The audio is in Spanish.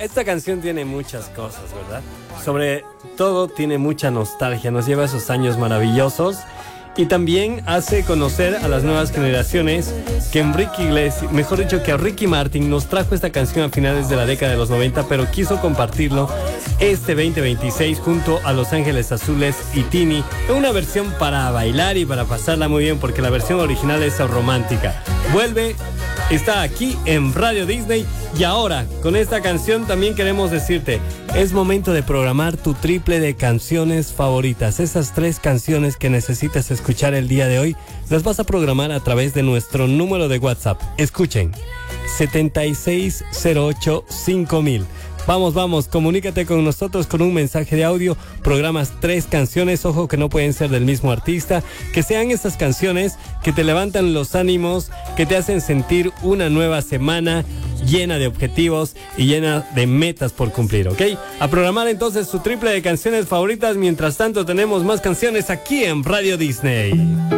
esta canción tiene muchas cosas, ¿verdad? Sobre todo tiene mucha nostalgia, nos lleva a esos años maravillosos y también hace conocer a las nuevas generaciones que Enrique Iglesias, mejor dicho que a Ricky Martin nos trajo esta canción a finales de la década de los 90, pero quiso compartirlo este 2026 junto a Los Ángeles Azules y Tini, en una versión para bailar y para pasarla muy bien, porque la versión original es romántica. Vuelve, está aquí en Radio Disney y ahora con esta canción también queremos decirte, es momento de programar tu triple de canciones favoritas. Esas 3 canciones que necesitas escuchar el día de hoy, las vas a programar a través de nuestro número de WhatsApp. Escuchen, 76085000. Vamos, comunícate con nosotros con un mensaje de audio, programas 3 canciones, ojo que no pueden ser del mismo artista, que sean esas canciones que te levantan los ánimos, que te hacen sentir una nueva semana llena de objetivos y llena de metas por cumplir, ¿ok? A programar entonces su triple de canciones favoritas, mientras tanto tenemos más canciones aquí en Radio Disney.